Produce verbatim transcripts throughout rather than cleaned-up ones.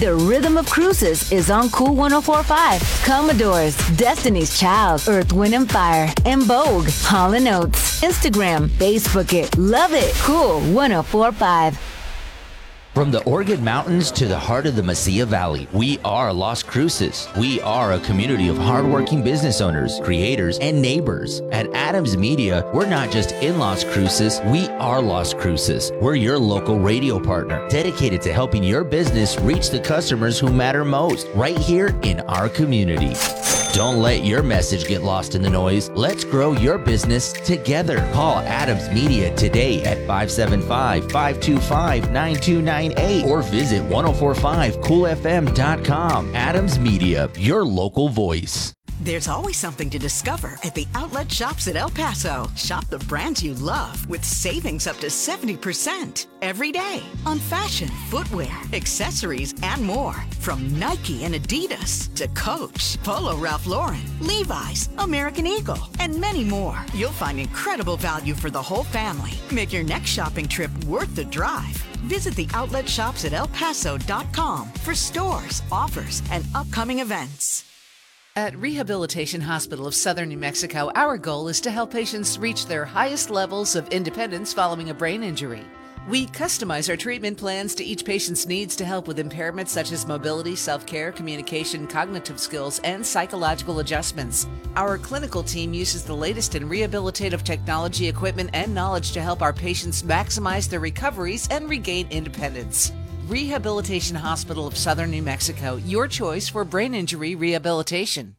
The rhythm of cruises is on Cool one oh four point five. Commodores, Destiny's Child, Earth, Wind and Fire, and Vogue, Hall and Oates. Instagram, Facebook it, love it. Cool one oh four point five. From the Organ Mountains to the heart of the Mesilla Valley, we are Las Cruces. We are a community of hardworking business owners, creators, and neighbors. At Adams Media, we're not just in Las Cruces, we are Las Cruces. We're your local radio partner, dedicated to helping your business reach the customers who matter most, right here in our community. Don't let your message get lost in the noise. Let's grow your business together. Call Adams Media today at five seven five, five two five, nine two nine eight or visit ten forty-five cool f m dot com. Adams Media, your local voice. There's always something to discover at the outlet shops at El Paso. Shop the brands you love with savings up to seventy percent every day on fashion, footwear, accessories, and more. From Nike and Adidas to Coach, Polo Ralph Lauren, Levi's, American Eagle, and many more. You'll find incredible value for the whole family. Make your next shopping trip worth the drive. Visit the outlet shops at el paso dot com for stores, offers, and upcoming events. At Rehabilitation Hospital of Southern New Mexico, our goal is to help patients reach their highest levels of independence following a brain injury. We customize our treatment plans to each patient's needs to help with impairments such as mobility, self-care, communication, cognitive skills, and psychological adjustments. Our clinical team uses the latest in rehabilitative technology, equipment, and knowledge to help our patients maximize their recoveries and regain independence. Rehabilitation Hospital of Southern New Mexico, your choice for brain injury rehabilitation.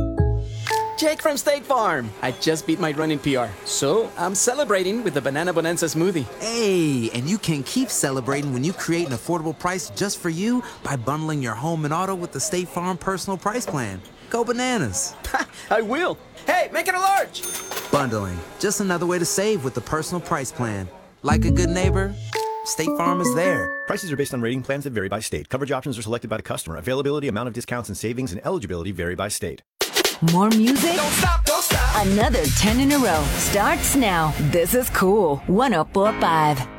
Jake from State Farm. I just beat my running P R, so I'm celebrating with the Banana Bonanza smoothie. Hey, and you can keep celebrating when you create an affordable price just for you by bundling your home and auto with the State Farm Personal Price Plan. Go bananas. I will. Hey, make it a large. Bundling, just another way to save with the Personal Price Plan. Like a good neighbor, State Farm is there. Prices are based on rating plans that vary by state. Coverage options are selected by the customer. Availability, amount of discounts and savings, and eligibility vary by state. More music? Don't stop, don't stop. Another ten in a row starts now. This is Cool one oh four point five.